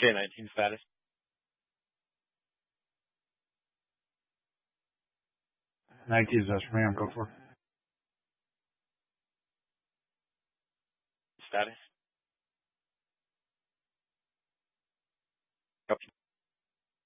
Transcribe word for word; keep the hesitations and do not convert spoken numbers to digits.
K nineteen status. nineteen is us, ma'am. Go for it. Status.